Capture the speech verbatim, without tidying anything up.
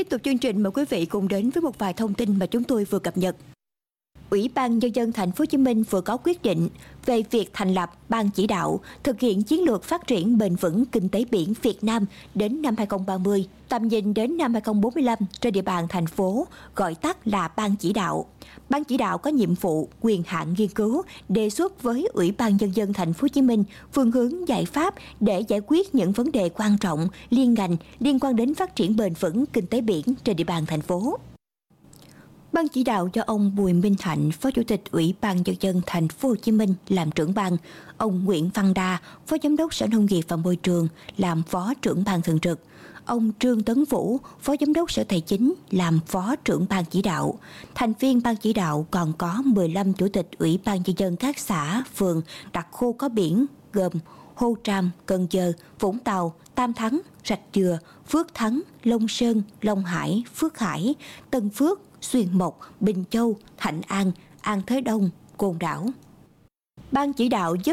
Tiếp tục chương trình, mời quý vị cùng đến với một vài thông tin mà chúng tôi vừa cập nhật. Ủy ban Nhân dân Thành phố Hồ Chí Minh vừa có quyết định về việc thành lập ban chỉ đạo thực hiện chiến lược phát triển bền vững kinh tế biển Việt Nam đến năm hai không ba mươi, tầm nhìn đến năm hai không bốn lăm trên địa bàn thành phố, gọi tắt là ban chỉ đạo. Ban chỉ đạo có nhiệm vụ, quyền hạn nghiên cứu, đề xuất với Ủy ban Nhân dân Thành phố Hồ Chí Minh phương hướng giải pháp để giải quyết những vấn đề quan trọng liên ngành liên quan đến phát triển bền vững kinh tế biển trên địa bàn thành phố. Ban chỉ đạo do ông Bùi Minh Hạnh, Phó Chủ tịch Ủy ban Nhân dân Thành phố Hồ Chí Minh làm trưởng ban, ông Nguyễn Văn Đa, Phó Giám đốc Sở Nông nghiệp và Môi trường làm Phó trưởng ban thường trực, ông Trương Tấn Vũ, Phó Giám đốc Sở Tài chính làm Phó trưởng ban chỉ đạo. Thành viên ban chỉ đạo còn có mười lăm Chủ tịch Ủy ban Nhân dân các xã, phường, đặc khu có biển gồm Hô Tràm, Cần Giờ, Vũng Tàu, Tam Thắng, Rạch Dừa, Phước Thắng, Long Sơn, Long Hải, Phước Hải, Tân Phước, Xuyên Mộc, Bình Châu, Thạnh An, An Thới Đông, Côn Đảo. Ban chỉ đạo